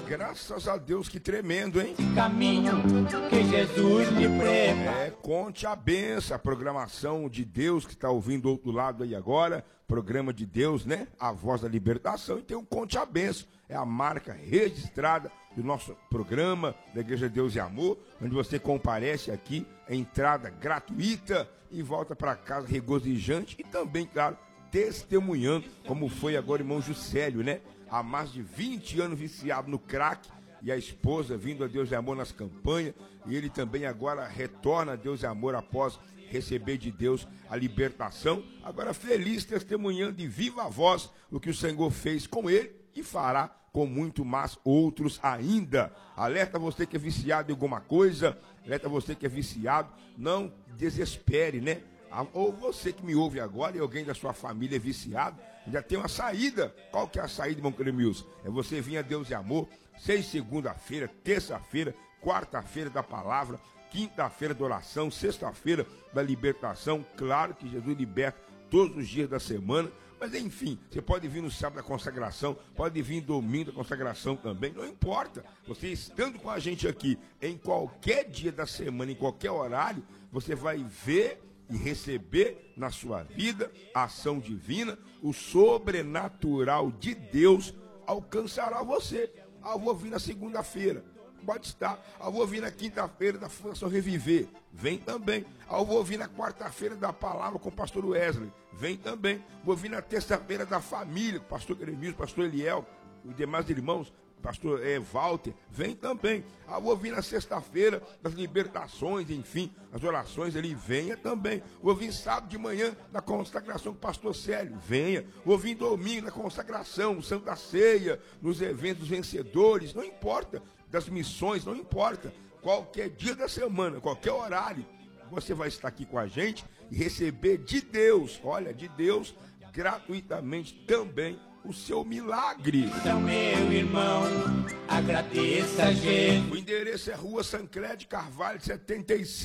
Graças a Deus, que tremendo, hein? Caminho que Jesus me prepara. Conte a benção, a programação de Deus que está ouvindo do outro lado aí agora, programa de Deus, né? A voz da libertação, e tem o Conte a benção, é a marca registrada do nosso programa da Igreja Deus e Amor, onde você comparece aqui, entrada gratuita e volta para casa regozijante e também, claro, testemunhando, como foi agora o irmão Juscelio, né? Há mais de 20 anos viciado no crack, e a esposa vindo a Deus e Amor nas campanhas, e ele também agora retorna a Deus e Amor após receber de Deus a libertação, agora feliz testemunhando de viva voz o que o Senhor fez com ele e fará com muito mais outros ainda. Alerta você que é viciado em alguma coisa, alerta você que é viciado, não desespere, né? Ou você que me ouve agora e alguém da sua família é viciado, já tem uma saída. Qual que é a saída, irmão Cremilson? É você vir a Deus e Amor, segunda-feira, terça-feira, quarta-feira da palavra, quinta-feira da oração, sexta-feira da libertação. Claro que Jesus liberta todos os dias da semana, mas enfim, você pode vir no sábado da consagração, pode vir domingo da consagração também, não importa. Você estando com a gente aqui, em qualquer dia da semana, em qualquer horário, você vai ver e receber na sua vida a ação divina, o sobrenatural de Deus alcançará você. Eu vou vir na segunda-feira, pode estar. Eu vou vir na quinta-feira da Fundação Reviver, vem também. Eu vou vir na quarta-feira da palavra com o pastor Wesley, vem também. Vou vir na terça-feira da família, com o pastor Cremilson, pastor Eliel, os demais irmãos, pastor Walter, vem também. Eu vou vir na sexta-feira das libertações, enfim, as orações, ele venha também. Vou vir sábado de manhã na consagração com o pastor Célio, venha. Vou vir domingo na consagração, Santa Ceia, nos eventos vencedores, não importa, das missões, não importa. Qualquer dia da semana, qualquer horário, você vai estar aqui com a gente e receber de Deus, olha, de Deus, gratuitamente também, o seu milagre. Então, meu irmão, agradeça a gente. O endereço é Rua Sancler de Carvalho, 75.